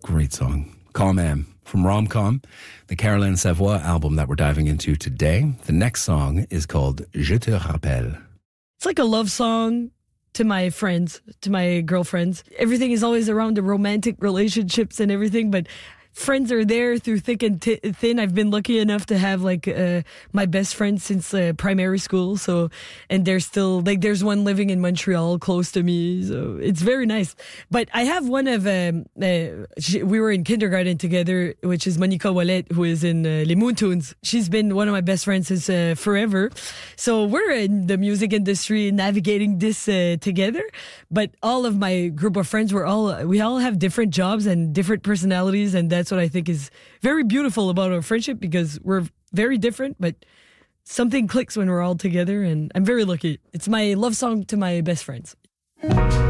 Great song. Quand Même from Rom-Com, the Caroline Savoie album that we're diving into today. The next song is called Je te rappelle. It's like a love song to my friends, to my girlfriends. Everything is always around the romantic relationships and everything, but friends are there through thick and thin. I've been lucky enough to have my best friend since primary school. So, and there's still there's one living in Montreal close to me. So it's very nice. But I have one of we were in kindergarten together, which is Monica Wallet, who is in Les Moontoons. She's been one of my best friends since forever. So we're in the music industry navigating this together. But all of my group of friends we all have different jobs and different personalities, and that's what I think is very beautiful about our friendship, because we're very different, but something clicks when we're all together, and I'm very lucky. It's my love song to my best friends.